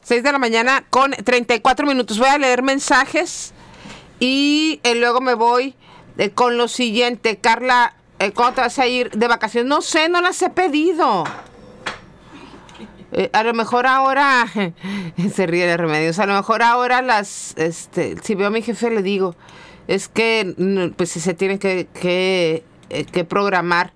6 de la mañana con 34 minutos. Voy a leer mensajes y luego me voy con lo siguiente. Carla, ¿cuándo te vas a ir de vacaciones? No sé, no las he pedido. A lo mejor ahora, se ríe de Remedios, a lo mejor ahora si veo a mi jefe le digo, es que pues se tiene que programar.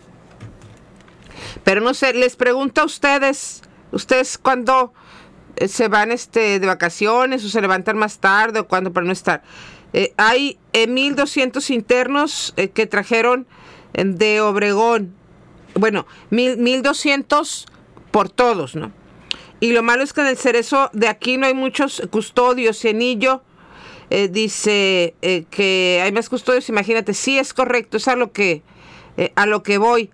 Pero no sé, les pregunto a ustedes cuándo se van de vacaciones o se levantan más tarde o cuándo para no estar. Hay 1,200 internos que trajeron de Obregón. Bueno, 1,200 por todos, ¿no? Y lo malo es que en el Cerezo de aquí no hay muchos custodios. Cienillo dice que hay más custodios, imagínate. Sí, es correcto, es a lo que voy.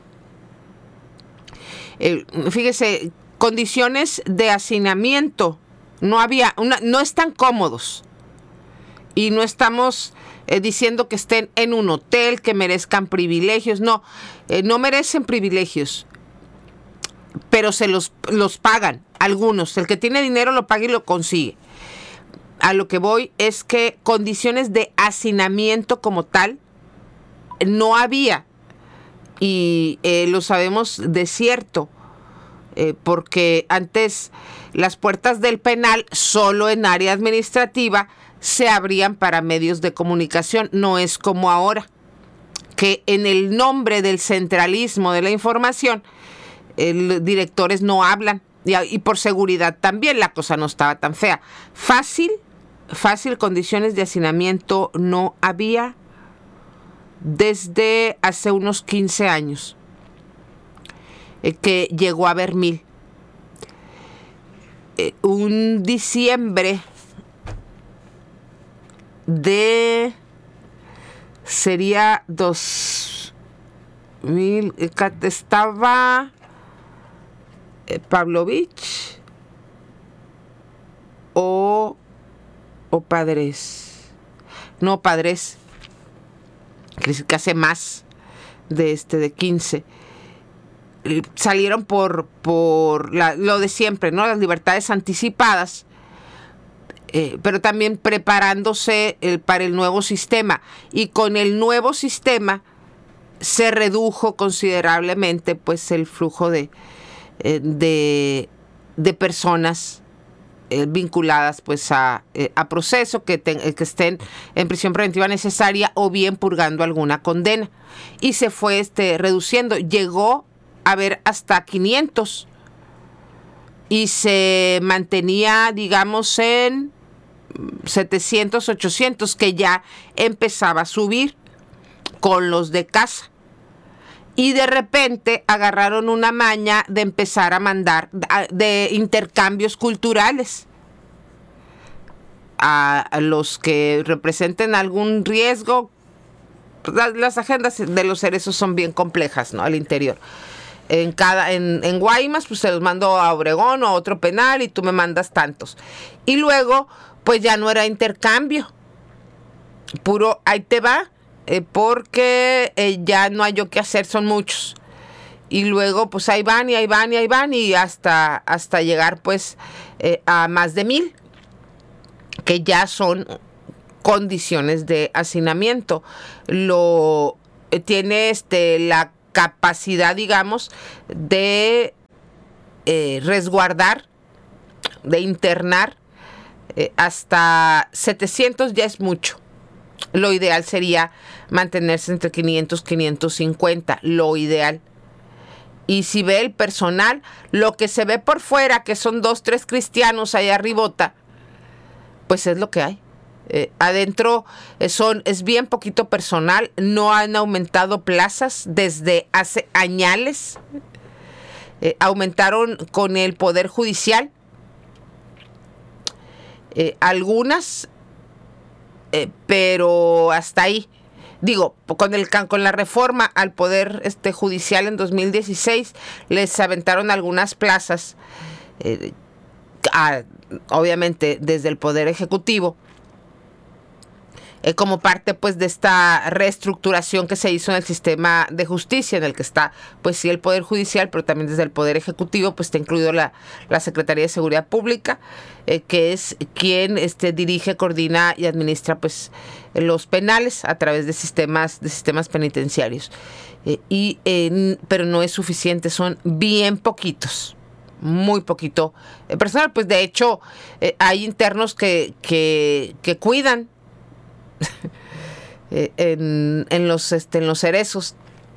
Fíjese, condiciones de hacinamiento. No están cómodos. Y no estamos diciendo que estén en un hotel, que merezcan privilegios. No merecen privilegios. Pero se los pagan algunos. El que tiene dinero lo paga y lo consigue. A lo que voy es que condiciones de hacinamiento como tal no había. Y lo sabemos de cierto. Porque antes las puertas del penal solo en área administrativa se abrían para medios de comunicación. No es como ahora, que en el nombre del centralismo de la información, directores no hablan, y por seguridad también la cosa no estaba tan fea. Fácil, condiciones de hacinamiento no había desde hace unos 15 años, que llegó a haber 1,000. Un diciembre sería 2000, estaba Pavlovich o Padres. No, Padres, que hace más de 15. Salieron por lo de siempre, ¿no? Las libertades anticipadas, pero también preparándose para el nuevo sistema. Y con el nuevo sistema se redujo considerablemente pues el flujo de personas vinculadas pues a proceso, que estén en prisión preventiva necesaria o bien purgando alguna condena. Y se fue reduciendo. Llegó a haber hasta 500 y se mantenía, digamos, en 700, 800, que ya empezaba a subir con los de casa. Y de repente agarraron una maña de empezar a mandar de intercambios culturales a los que representen algún riesgo. Las agendas de los cerezos son bien complejas, ¿no? Al interior. En Guaymas, pues se los mando a Obregón o a otro penal y tú me mandas tantos. Y luego, pues ya no era intercambio. Puro, ahí te va. Porque ya no hay yo qué hacer, son muchos. Y luego pues ahí van y hasta llegar pues a más de 1,000, que ya son condiciones de hacinamiento. Tiene la capacidad, digamos, de resguardar, de internar hasta 700. Ya es mucho. Lo ideal sería mantenerse entre 500 y 550, lo ideal. Y si ve el personal, lo que se ve por fuera, que son 2, 3 cristianos allá arribota, pues es lo que hay. Adentro es bien poquito personal, no han aumentado plazas desde hace añales. Aumentaron con el Poder Judicial algunas, pero hasta ahí. Digo, con la reforma al Poder Judicial en 2016 les aventaron algunas plazas, obviamente desde el Poder Ejecutivo, como parte pues de esta reestructuración que se hizo en el sistema de justicia, en el que está pues sí el Poder Judicial, pero también desde el Poder Ejecutivo pues está incluido la Secretaría de Seguridad Pública, que es quien dirige, coordina y administra pues los penales a través de sistemas penitenciarios. Pero no es suficiente, son bien poquitos, muy poquito personal. Pues de hecho hay internos que cuidan en los cerezos,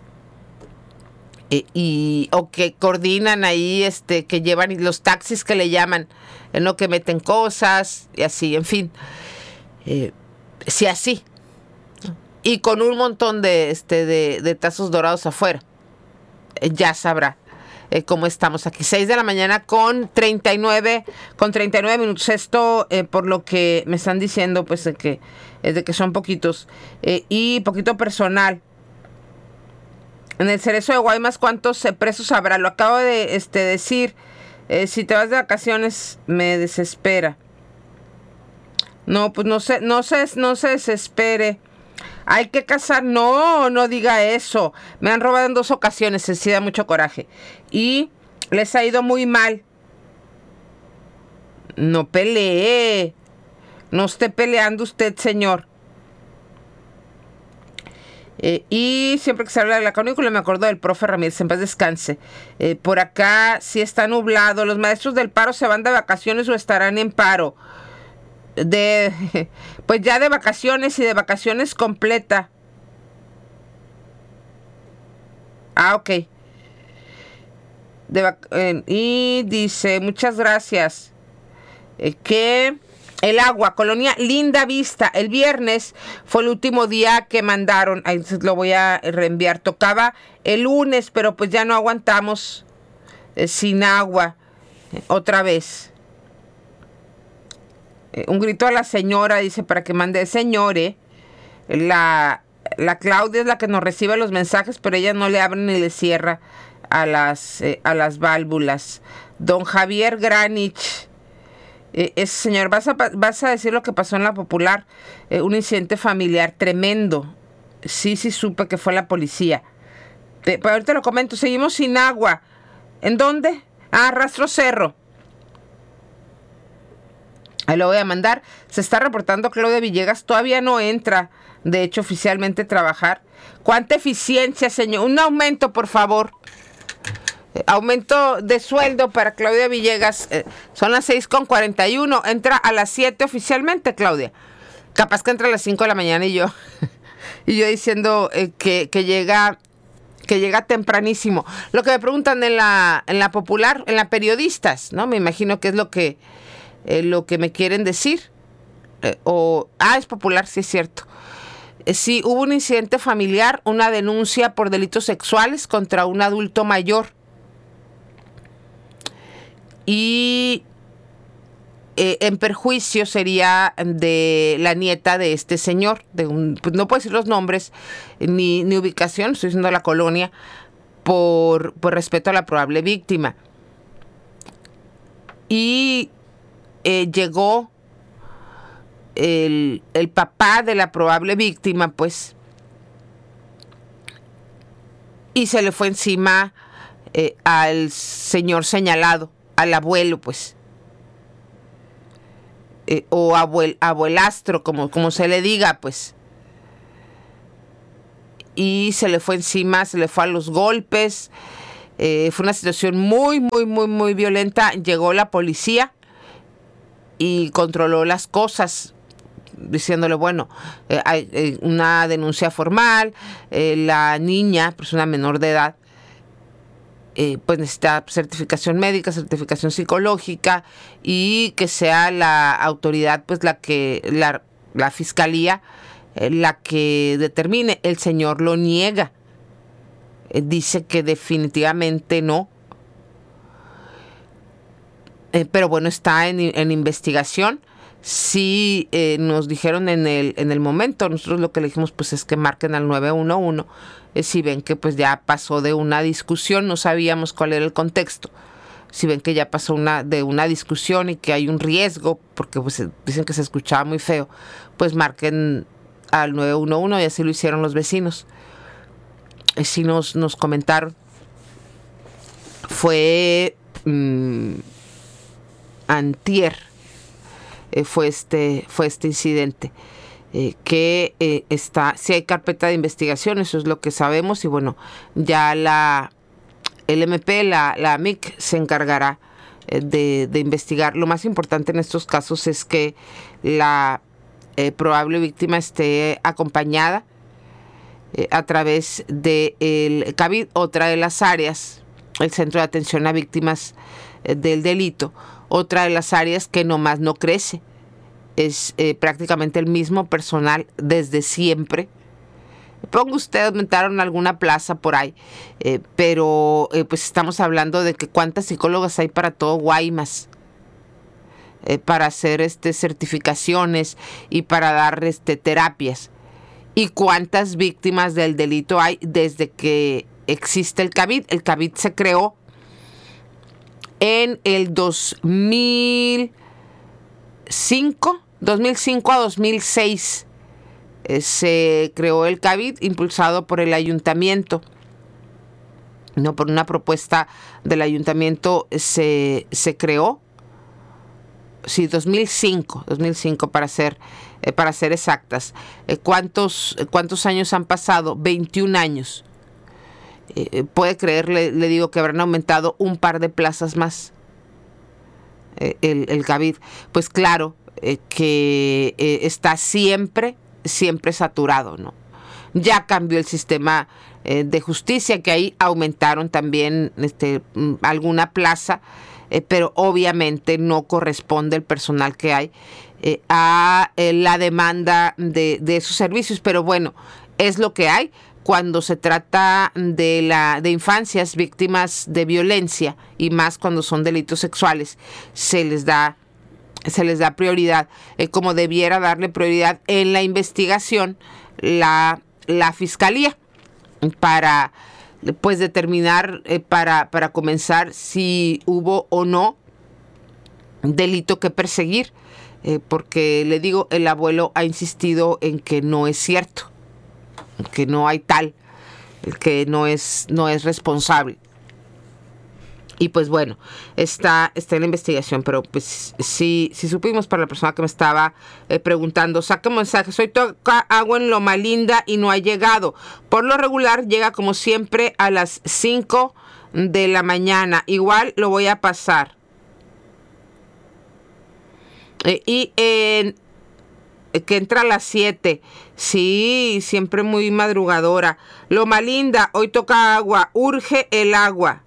o que coordinan ahí, que llevan los taxis que le llaman, ¿no? Que meten cosas y así, en fin, sí, así, y con un montón de tazos dorados afuera. Ya sabrá cómo estamos aquí. 6 de la mañana con 39 minutos. Esto por lo que me están diciendo, pues de que son poquitos y poquito personal. En el Cerezo de Guaymas, ¿cuántos presos habrá? Lo acabo de decir. Si te vas de vacaciones, me desespera. No, pues no se desespere. Hay que cazar. No diga eso. Me han robado en 2 ocasiones. Sí da mucho coraje. Y les ha ido muy mal. No pelee. No esté peleando usted, señor. Y siempre que se habla de la canícula me acuerdo del profe Ramírez, en paz descanse. Por acá sí está nublado. Los maestros del paro se van de vacaciones o estarán en paro. Pues ya de vacaciones y de vacaciones completa. Ok. Y dice, muchas gracias. Que el agua, Colonia Linda Vista, el viernes fue el último día que mandaron. Ahí lo voy a reenviar. Tocaba el lunes, pero pues ya no aguantamos sin agua otra vez. Un grito a la señora, dice, para que mande. Señore, la Claudia es la que nos recibe los mensajes, pero ella no le abre ni le cierra a las válvulas. Don Javier Granich, ese señor, vas a decir lo que pasó en La Popular, un incidente familiar tremendo. Sí, supe que fue la policía. Pero ahorita lo comento. Seguimos sin agua. ¿En dónde? Rastro Cerro. Ahí lo voy a mandar. Se está reportando Claudia Villegas. Todavía no entra, de hecho, oficialmente a trabajar. ¿Cuánta eficiencia, señor? Un aumento, por favor. Aumento de sueldo para Claudia Villegas. Son las 6:41. Entra a las 7 oficialmente, Claudia. Capaz que entra a las 5 de la mañana y yo diciendo que llega tempranísimo. Lo que me preguntan en la Popular, en la Periodistas, ¿no? Me imagino que es lo que me quieren decir. Es Popular, sí es cierto. Sí, hubo un incidente familiar, una denuncia por delitos sexuales contra un adulto mayor. Y en perjuicio sería de la nieta de este señor, pues no puedo decir los nombres ni ubicación, estoy diciendo la colonia, por respeto a la probable víctima. Y llegó el papá de la probable víctima, pues, y se le fue encima al señor señalado, al abuelo, pues, o abuelastro, como se le diga, pues. Y se le fue encima, se le fue a los golpes. Fue una situación muy, muy, muy, muy violenta. Llegó la policía y controló las cosas, diciéndole, bueno, hay una denuncia formal, la niña, pues una menor de edad, pues necesita certificación médica, certificación psicológica, y que sea la autoridad, pues la fiscalía, la que determine. El señor lo niega, dice que definitivamente no. Pero bueno, está en investigación. Sí, nos dijeron en el momento, nosotros lo que le dijimos pues es que marquen al 911, si ven que pues ya pasó de una discusión, no sabíamos cuál era el contexto, si ven que ya pasó de una discusión y que hay un riesgo, porque pues dicen que se escuchaba muy feo, pues marquen al 911 y así lo hicieron los vecinos. Sí nos comentaron. Fue antier, fue este incidente. Que si hay carpeta de investigación, eso es lo que sabemos, y bueno, ya el MP, la AMIC, se encargará de investigar. Lo más importante en estos casos es que la probable víctima esté acompañada a través del CAVID, otra de las áreas, el Centro de Atención a Víctimas del Delito, otra de las áreas que nomás no crece. Es prácticamente el mismo personal desde siempre. Ponga usted, aumentaron alguna plaza por ahí, pero pues estamos hablando de que cuántas psicólogas hay para todo Guaymas, para hacer certificaciones y para dar terapias. Y cuántas víctimas del delito hay desde que existe el CAVID. El CAVID se creó en el 2005 a 2006. Se creó el CAVID, impulsado por el ayuntamiento. No, por una propuesta del ayuntamiento se creó. Sí, 2005 para ser exactas. ¿Cuántos años han pasado? 21 años. Puede creer, le digo, que habrán aumentado un par de plazas más el CAVID. Pues claro, que está siempre saturado, ¿no? Ya cambió el sistema de justicia, que ahí aumentaron también alguna plaza, pero obviamente no corresponde el personal que hay a la demanda de esos servicios. Pero bueno, es lo que hay cuando se trata de infancias víctimas de violencia, y más cuando son delitos sexuales. Se les da prioridad, como debiera darle prioridad en la investigación la fiscalía, para pues determinar, para comenzar si hubo o no delito que perseguir, porque le digo, el abuelo ha insistido en que no es cierto, que no hay tal, que no es responsable. Y pues bueno, está en la investigación, pero pues sí supimos, para la persona que me estaba preguntando. Saca un mensaje: soy toca agua en Loma Linda y no ha llegado. Por lo regular llega como siempre a las 5 de la mañana. Igual lo voy a pasar. Que entra a las 7. Sí, siempre muy madrugadora. Loma Linda, hoy toca agua, urge el agua.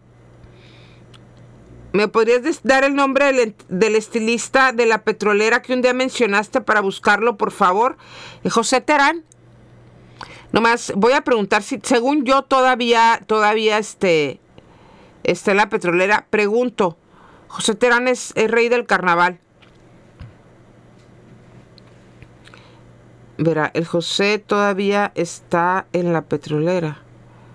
¿Me podrías dar el nombre del estilista de la petrolera que un día mencionaste para buscarlo, por favor? José Terán. Nomás voy a preguntar si, según yo, todavía la petrolera. Pregunto. José Terán es el rey del carnaval. Verá, el José todavía está en la petrolera.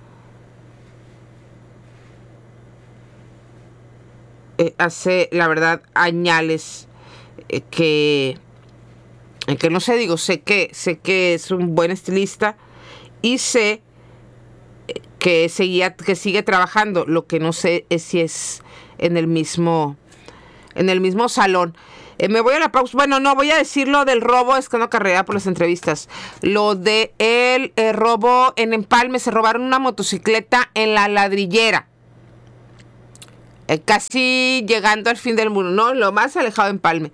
Hace, la verdad, añales que no sé, digo, sé que es un buen estilista, y sé que sigue trabajando. Lo que no sé es si es en el mismo salón. Me voy a la pausa. Bueno, no, voy a decir lo del robo. Es que no carrera por las entrevistas. Lo de el robo en Empalme. Se robaron una motocicleta en La Ladrillera. Casi llegando al fin del mundo, ¿no? Lo más alejado de Empalme.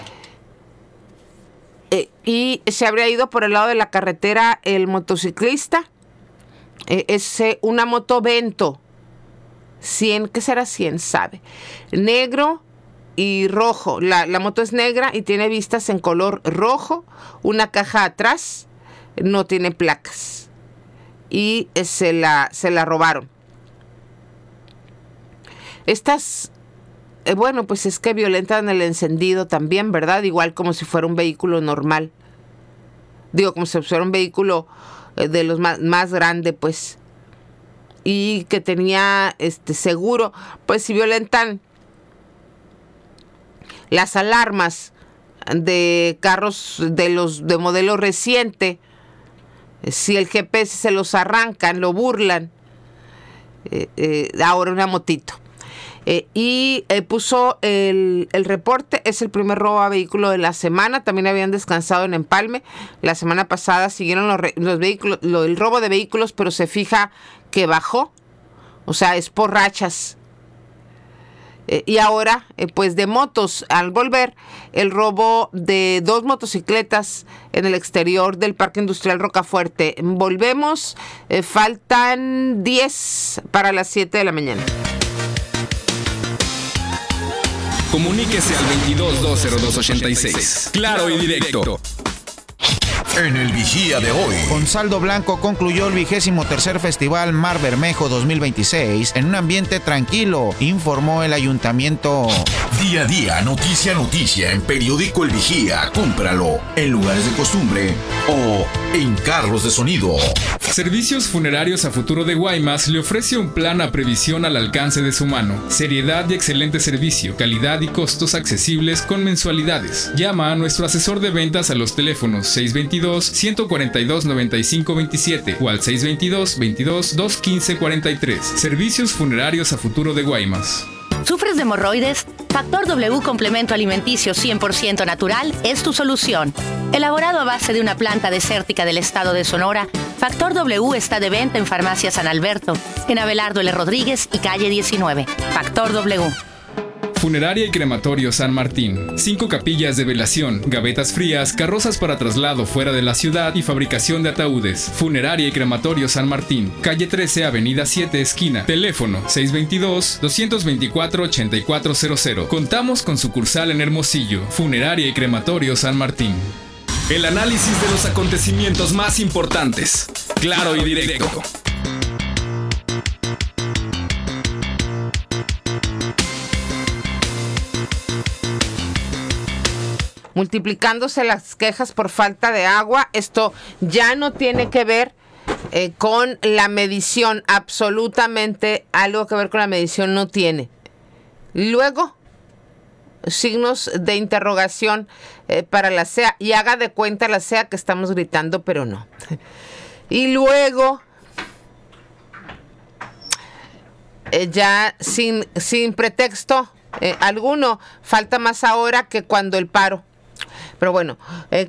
Y se habría ido por el lado de la carretera el motociclista. Es una moto Vento. 100, ¿qué será 100? Sabe. Negro y rojo. La moto es negra y tiene vistas en color rojo. Una caja atrás. No tiene placas. Y se la robaron. Estas, bueno, pues es que violentan el encendido también, ¿verdad? Igual como si fuera un vehículo normal. Digo, como si fuera un vehículo de los más grande, pues. Y que tenía seguro. Pues si violentan las alarmas de carros de modelo reciente, Si el GPS se los arrancan, lo burlan. Ahora una motito. Y puso el reporte, es el primer robo a vehículo de la semana. También habían descansado en Empalme. La semana pasada siguieron los vehículos, el robo de vehículos, pero se fija que bajó. O sea, es por rachas. Y ahora, pues de motos, al volver, el robo de 2 motocicletas en el exterior del Parque Industrial Rocafuerte. Volvemos, faltan 10 para las 7 de la mañana. Comuníquese al 22-202-86. Claro y directo. En el Vigía de hoy. Con saldo blanco concluyó el 23º Festival Mar Bermejo 2026 en un ambiente tranquilo, informó el ayuntamiento. Día a día, noticia a noticia en Periódico El Vigía. Cómpralo en lugares de costumbre o en carros de sonido. Servicios Funerarios a Futuro de Guaymas le ofrece un plan a previsión al alcance de su mano. Seriedad y excelente servicio, calidad y costos accesibles con mensualidades. Llama a nuestro asesor de ventas a los teléfonos 622-142-9527 o al 622-22-215-43. Servicios Funerarios a Futuro de Guaymas. ¿Sufres de hemorroides? Factor W Complemento Alimenticio 100% natural es tu solución. Elaborado a base de una planta desértica del estado de Sonora, Factor W está de venta en Farmacia San Alberto, en Abelardo L. Rodríguez y calle 19. Factor W. Funeraria y Crematorio San Martín. 5 capillas de velación, gavetas frías, carrozas para traslado fuera de la ciudad y fabricación de ataúdes. Funeraria y Crematorio San Martín. Calle 13, Avenida 7, esquina. Teléfono 622-224-8400. Contamos con sucursal en Hermosillo. Funeraria y Crematorio San Martín. El análisis de los acontecimientos más importantes. Claro y directo. Multiplicándose las quejas por falta de agua. Esto ya no tiene que ver con la medición. Absolutamente algo que ver con la medición no tiene. Luego, signos de interrogación para la CEA. Y haga de cuenta la CEA que estamos gritando, pero no. Y luego, ya sin pretexto alguno, falta más ahora que cuando el paro. Pero bueno,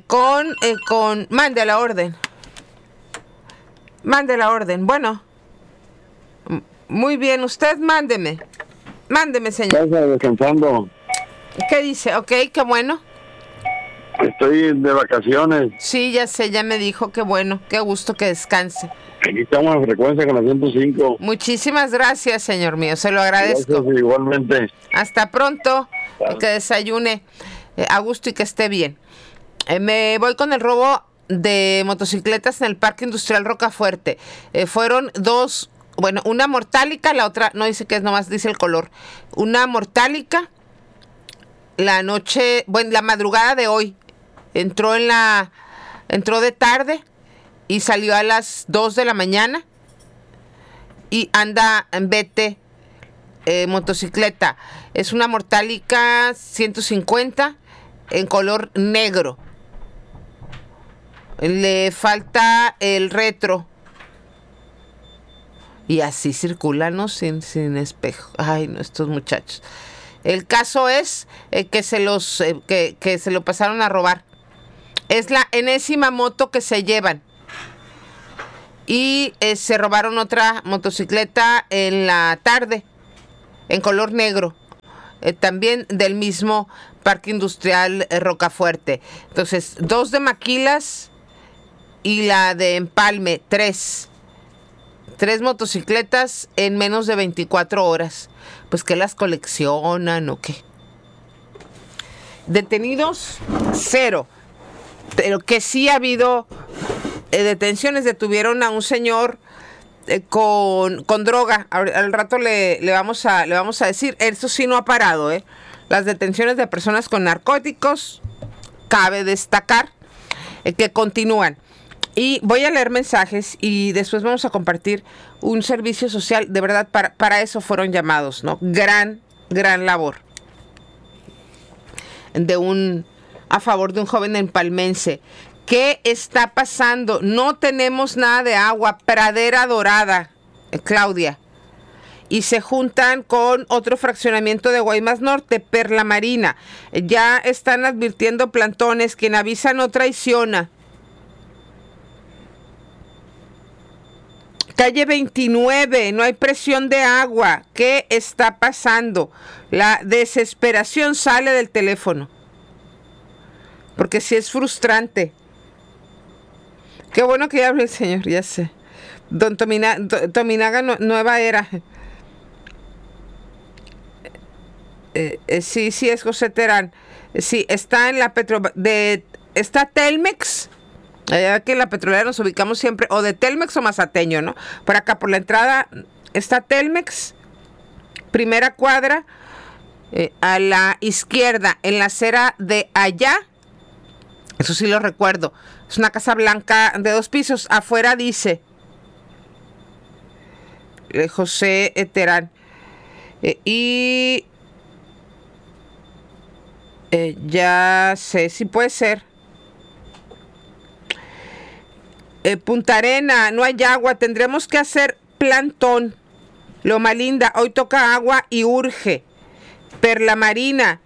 mande la orden. Mande la orden. Bueno, muy bien, usted mándeme. Mándeme, señor. Estás descansando. ¿Qué dice? Ok, qué bueno. Estoy de vacaciones. Sí, ya sé, ya me dijo, qué bueno, qué gusto que descanse. Aquí estamos en frecuencia con la 105. Muchísimas gracias, señor mío, se lo agradezco. Gracias, igualmente. Hasta pronto, que desayune a gusto y que esté bien. Me voy con el robo de motocicletas en el Parque Industrial Rocafuerte. Fueron 2, bueno, una mortálica, la otra no dice qué es, nomás dice el color. Una mortálica, la madrugada de hoy. Entró de tarde y salió a las 2 de la mañana y anda en vete motocicleta. Es una mortálica 150 en color negro. Le falta el retro. Y así circulan, ¿no? Sin espejo. Ay, no, estos muchachos. El caso es que se lo pasaron a robar. Es la enésima moto que se llevan. Y se robaron otra motocicleta en la tarde, en color negro. También del mismo Parque Industrial Rocafuerte. Entonces, 2 de Maquilas y la de Empalme, 3 motocicletas en menos de 24 horas. Pues que las coleccionan o qué. Detenidos, 0. Pero que sí ha habido detenciones. Detuvieron a un señor con droga. Al rato le vamos a decir. Eso sí no ha parado, Las detenciones de personas con narcóticos, cabe destacar que continúan. Y voy a leer mensajes y después vamos a compartir un servicio social. De verdad, para eso fueron llamados, ¿no? Gran labor. A favor de un joven empalmense ¿Qué está pasando? No tenemos nada de agua. Pradera Dorada, Claudia. Y se juntan con otro fraccionamiento de Guaymas Norte, Perla Marina. Ya están advirtiendo plantones, quien avisa no traiciona. Calle 29, no hay presión de agua. ¿Qué está pasando? La desesperación sale del teléfono. Porque sí es frustrante. Qué bueno que ya hable el señor, ya sé. Don Tominaga, Nueva Era. Sí, es José Terán. Sí, está en la está Telmex. Que en la petrolera nos ubicamos siempre, o de Telmex o Mazateño, ¿no? Por acá, por la entrada, está Telmex, primera cuadra, a la izquierda, en la acera de allá. Eso sí lo recuerdo. Es una casa blanca de 2 pisos. Afuera dice José Terán. Ya sé, sí puede ser. Punta Arena, no hay agua, tendremos que hacer plantón. Loma Linda, hoy toca agua y urge. Perla Marina,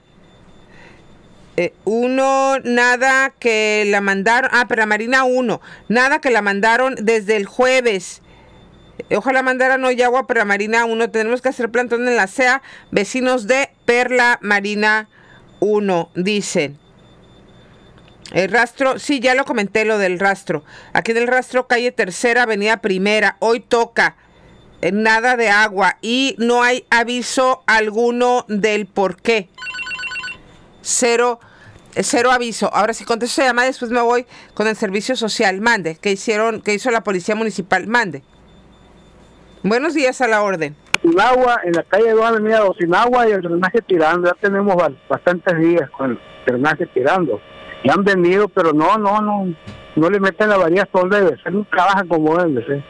nada que la mandaron. Perla Marina 1, nada que la mandaron desde el jueves. Ojalá mandaran hoy agua. Perla Marina 1, tenemos que hacer plantón en la CEA. Vecinos de Perla Marina 1, dicen. El rastro, sí, ya lo comenté lo del rastro. Aquí en el rastro, calle Tercera, avenida Primera. Hoy toca nada de agua y no hay aviso alguno del por qué. Cero aviso. Ahora si contesto esa llamada, después me voy con el servicio social. Mande, que hizo la policía municipal. Mande. Buenos días, a la orden. Sin agua, en la calle 2, avenida 2, sin agua y el drenaje tirando. Ya tenemos bastantes días con el drenaje tirando. Ya han venido, pero no le meten la varilla donde debe ser, no trabajan como debe ser.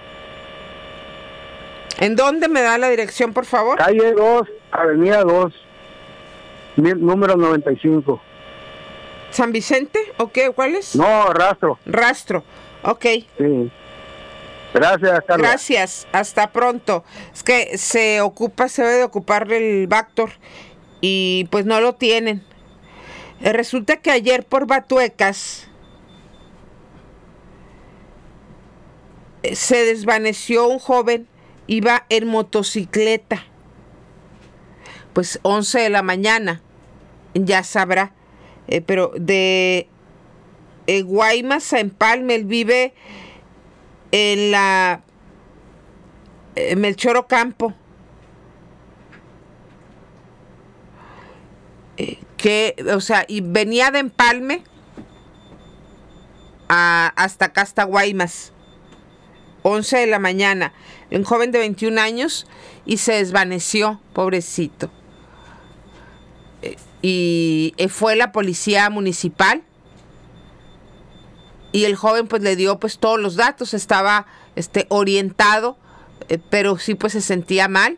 ¿En dónde me da la dirección, por favor? Calle 2, avenida 2, número 95. ¿San Vicente? ¿O qué? ¿Cuál es? No, Rastro. Rastro, ok. Sí. Gracias, Carla. Gracias, hasta pronto. Es que se debe de ocupar el Bactor y pues no lo tienen. Resulta que ayer por Batuecas se desvaneció un joven, iba en motocicleta. Pues 11 de la mañana, ya sabrá. Pero de Guaymas a Empalme, él vive en la Melchor Ocampo. Y venía de Empalme hasta acá, hasta Guaymas. 11 de la mañana. Un joven de 21 años y se desvaneció, pobrecito. Y fue la policía municipal. Y el joven pues le dio pues todos los datos. Estaba orientado, pero sí pues se sentía mal.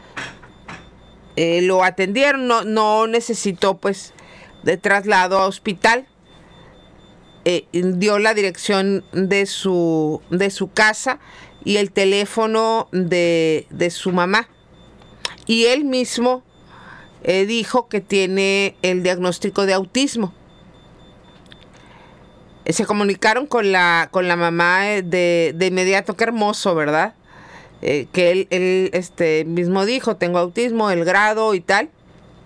Lo atendieron, no necesitó pues de traslado a hospital. Dio la dirección de su casa y el teléfono de su mamá. Y él mismo dijo que tiene el diagnóstico de autismo. Se comunicaron con la mamá de inmediato. Qué hermoso, ¿verdad? Que él mismo dijo, tengo autismo, el grado y tal.